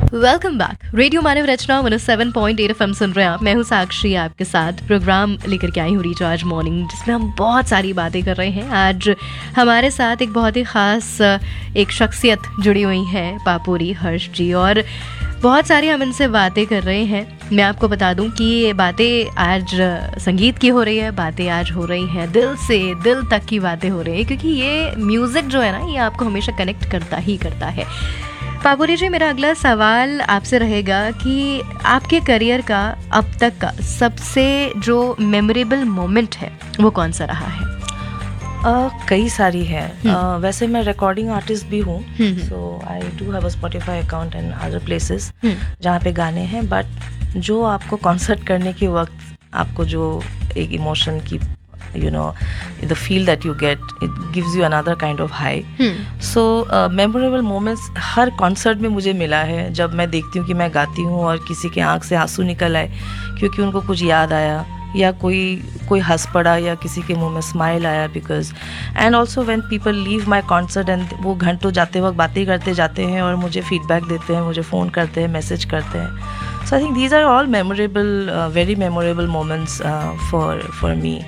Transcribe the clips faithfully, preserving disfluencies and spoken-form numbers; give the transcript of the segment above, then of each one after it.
Welcome back. Radio मानव रचना one O seven point eight FM सुन रहे हैं आप। मैं हूँ साक्षी, आपके साथ प्रोग्राम लेकर के आई हूँ रिचार्ज मॉर्निंग, जिसमें हम बहुत सारी बातें कर रहे हैं। आज हमारे साथ एक बहुत ही ख़ास एक शख्सियत जुड़ी हुई है, पापोरी हर्ष जी, और बहुत सारी हम इनसे बातें कर रहे हैं। मैं आपको बता दूं कि ये बातें आज संगीत की हो रही है, बातें आज हो रही हैं दिल से दिल तक की बातें हो रही हैं, क्योंकि ये म्यूज़िक जो है ना, ये आपको हमेशा कनेक्ट करता ही करता है। पापोरी जी, मेरा अगला सवाल आपसे रहेगा कि आपके करियर का अब तक का सबसे जो मेमोरेबल मोमेंट है वो कौन सा रहा है? uh, कई सारी है। uh, वैसे मैं रिकॉर्डिंग आर्टिस्ट भी हूँ, सो I do have a Spotify account and other places जहाँ पे गाने हैं, बट जो आपको कॉन्सर्ट करने के वक्त आपको जो एक इमोशन की you know the feel that you get, it gives you another kind of high. hmm. so uh, memorable moments her concert में मुझे मिला है, जब मैं देखती हूँ कि मैं गाती हूँ और किसी के आँख से आंसू निकल आए क्योंकि उनको कुछ याद आया, या कोई कोई हंस पड़ा, या किसी के मुंह में स्माइल आया, because and also when people leave my concert and वो घंटों जाते वक्त बातें करते जाते हैं और मुझे फीडबैक देते हैं, मुझे फ़ोन करते हैं, मैसेज करते हैं। सो I think these are all memorable, very memorable moments for for me.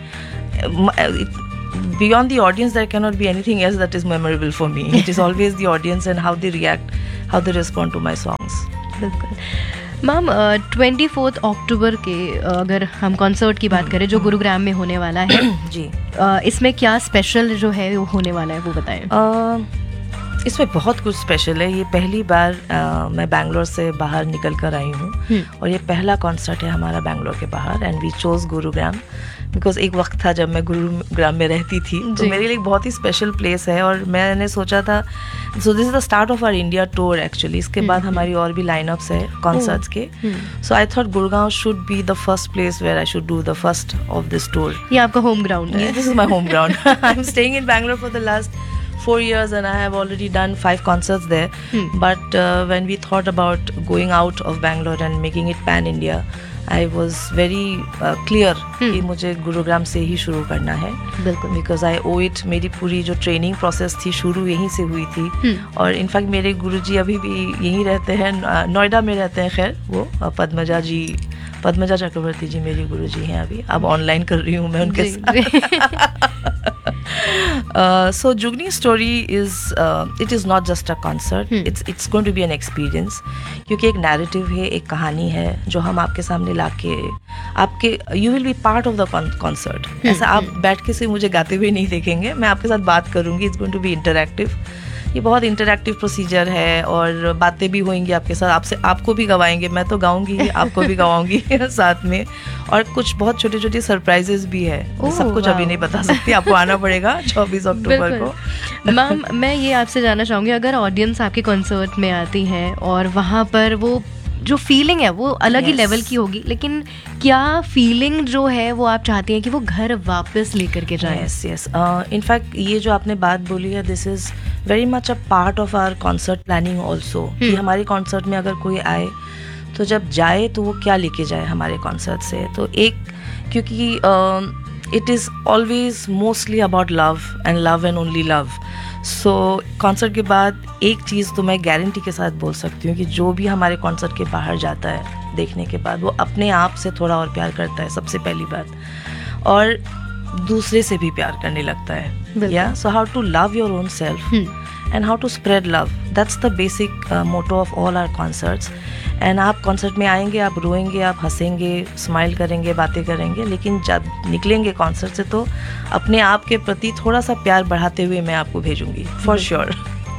Beyond the audience, there cannot be anything else that is memorable for me. It is always the audience and how they react, how they respond to my songs. बिल्कुल ma'am, twenty fourth अक्टूबर के uh, अगर हम concert की बात करें जो गुरुग्राम में होने वाला है जी, uh, इसमें क्या स्पेशल जो है वो होने वाला है, वो बताएं। uh, इसमें बहुत कुछ स्पेशल है। ये पहली बार uh, मैं बैंगलोर से बाहर निकल कर आई हूँ और ये पहला कॉन्सर्ट है हमारा बैंगलोर के बाहर, and we chose Gurugram because एक वक्त था जब मैं गुरुग्राम में रहती थी, तो मेरे लिए एक बहुत ही स्पेशल प्लेस है। और मैंने सोचा था, so this is the start of our India tour actually. इसके बाद हमारी और भी लाइनअप्स है कॉन्सर्ट्स के, सो I thought Gurgaon should be the first place where I should do the first of this tour. ये आपका होम ग्राउंड है? This is my home ground. I am staying in Bangalore for the last four years and I have already done five concerts there. Hmm. But uh, when we thought about going out of Bangalore and making it pan India, I was very uh, clear hmm. कि मुझे गुरुग्राम से ही शुरू करना है, because I owe it. मेरी पूरी जो training process थी शुरू यहीं से हुई थी। hmm. और इनफैक्ट मेरे गुरुजी अभी भी यहीं रहते हैं, नोएडा में रहते हैं। खैर वो पद्मजा जी, पद्मजा चक्रवर्ती जी मेरी गुरुजी हैं। अभी अब ऑनलाइन कर रही हूँ मैं उनके साथ। सो जुगनी story is it is not just a concert, it's it's going to be an experience, क्योंकि एक नैरेटिव है, एक कहानी है जो हम आपके सामने लाके आपके you will be part of the concert. ऐसा आप बैठ के से मुझे गाते हुए नहीं देखेंगे, मैं आपके साथ बात करूँगी। It's going to be interactive. ये बहुत इंटरैक्टिव प्रोसीजर है और बातें भी होंगी आपके साथ, आपसे आपको भी गवाएंगे, मैं तो गाऊंगी, आपको भी गवाऊंगी साथ में, और कुछ बहुत छोटे छोटे सरप्राइजेस भी है। सब कुछ अभी नहीं बता सकती, आपको आना पड़ेगा चौबीस अक्टूबर को। मैम, मैं ये आपसे जानना चाहूँगी, अगर ऑडियंस आपके कॉन्सर्ट में आती है और वहाँ पर वो जो फीलिंग है वो अलग yes. ही लेवल की होगी, लेकिन क्या फीलिंग जो है वो आप चाहती हैं कि वो घर वापस लेकर के जाए? यस यस, इनफैक्ट ये जो आपने बात बोली है, this is very much a part of our concert planning also, कि हमारे कॉन्सर्ट में अगर कोई आए तो जब जाए तो वो क्या लेके जाए हमारे कॉन्सर्ट से। तो एक, क्योंकि it is always mostly about love and love and only love. So concert के बाद एक चीज़ तो मैं गारंटी के साथ बोल सकती हूँ कि जो भी हमारे कॉन्सर्ट के बाहर जाता है देखने के बाद, वो अपने आप से थोड़ा और प्यार करता है, सबसे पहली बात, और दूसरे से भी प्यार करने लगता है। या so how to love your own self and how to spread love, that's the basic motto of all our concerts. And आप कॉन्सर्ट में आएंगे, आप रोएंगे, आप हंसेंगे, स्माइल करेंगे, बातें करेंगे, लेकिन जब निकलेंगे कॉन्सर्ट से तो अपने आप के प्रति थोड़ा सा प्यार बढ़ाते हुए मैं आपको भेजूंगी, फॉर श्योर।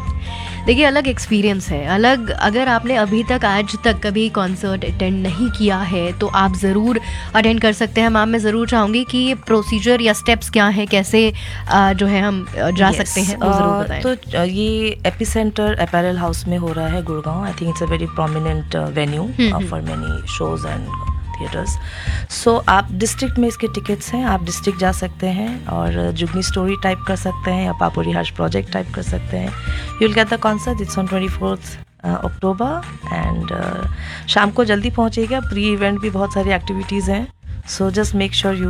देखिए, अलग एक्सपीरियंस है, अलग। अगर आपने अभी तक आज तक कभी कॉन्सर्ट अटेंड नहीं किया है तो आप ज़रूर अटेंड कर सकते हैं। मैम, मैं ज़रूर चाहूँगी कि ये प्रोसीजर या स्टेप्स क्या हैं, कैसे आ, जो है हम जा yes. सकते हैं, वो ज़रूर बताएं। तो ये एपिसेंटर अपैरल हाउस में हो रहा है Gurgaon. I think it's a very prominent venue for many shows and theatres. सो आप डिस्ट्रिक्ट में इसके टिकट्स हैं, आप डिस्ट्रिक्ट जा सकते हैं और जुगनी स्टोरी टाइप कर सकते हैं या पापोरी हर्ष प्रोजेक्ट टाइप कर सकते हैं। You will get the concert, it's on twenty fourth October and शाम को जल्दी पहुंचेगा। प्री इवेंट भी बहुत सारी एक्टिविटीज़ हैं, so just make sure you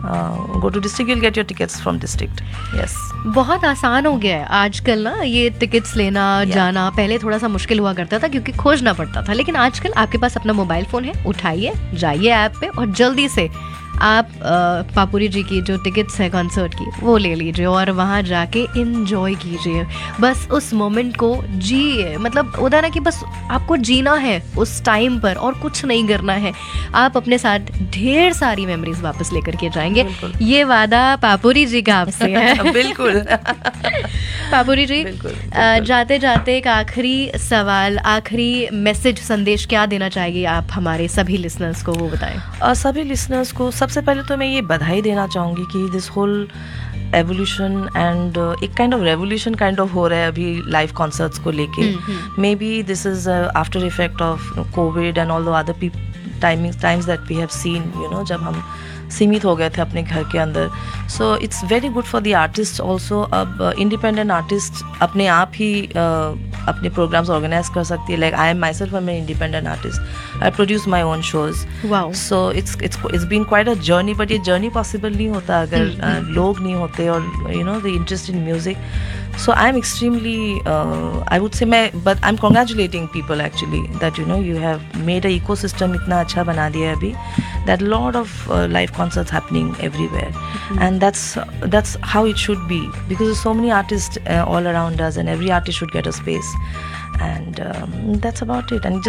uh, go to district, you'll get your tickets from district. Yes. बहुत आसान हो गया है आजकल ना ये टिकट्स लेना Yeah. जाना। पहले थोड़ा सा मुश्किल हुआ करता था क्योंकि खोजना पड़ता था, लेकिन आजकल आपके पास अपना मोबाइल फ़ोन है, उठाइए, जाइए ऐप पे और जल्दी से आप अ, पापुरी जी की जो टिकट्स है कॉन्सर्ट की वो ले लीजिए और वहाँ जाके इन्जॉय कीजिए। बस उस मोमेंट को जिए, मतलब होता है ना कि बस आपको जीना है उस टाइम पर और कुछ नहीं करना है। आप अपने साथ ढेर सारी मेमोरीज वापस लेकर के जाएंगे, बिल्कुल। ये वादा पापुरी जी का आपसे है। बिल्कुल। पापुरी जी, बिल्कुल, अ, बिल्कुल। जाते जाते एक आखिरी सवाल, आखिरी मैसेज, संदेश क्या देना चाहेंगे आप हमारे सभी लिसनर्स को, वो बताएं। और सभी लिसनर्स को सबसे पहले तो मैं ये बधाई देना चाहूँगी कि दिस होल एवोल्यूशन एंड एक kind of revolution kind of हो रहा है अभी लाइव कॉन्सर्ट्स को लेके। May be this is after effect of Covid and all the other timing times that we have seen, you know, जब हम सीमित हो गए थे अपने घर के अंदर। So it's very good for the artist also. अब इंडिपेंडेंट आर्टिस्ट अपने आप ही uh, अपने प्रोग्राम्स ऑर्गेनाइज कर सकती है। Like I am my self M an independent artist, I produce my own shows. Wow. So it's it's it's been quite a journey, but ये journey possible नहीं होता अगर uh, लोग नहीं होते और you know the interest in music. So I'm extremely, uh, I would say, मैं, but I'm congratulating people actually that you know you have made a ecosystem इतना अच्छा बना दिया है अभी, that a lot of uh, live concerts happening everywhere, and that's that's how it should be, because there's so many artists uh, all around us, and every artist should get a space, and um, that's about it. And